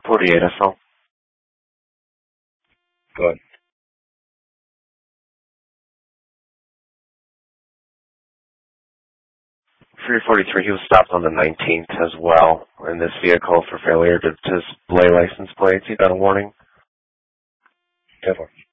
48 SL. Go ahead. 343, he was stopped on the 19th as well in this vehicle for failure to display license plates. He got a warning. Definitely.